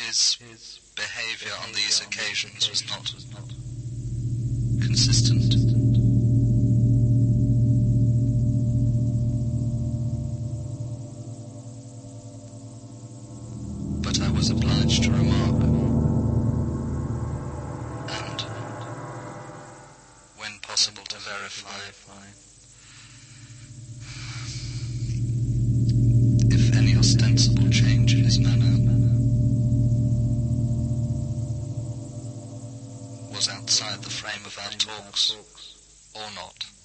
his behaviour on these occasions was not consistent. But I was obliged to remark, and, when possible, to verify, if any ostensible change in his manner was outside the frame of our talks or not.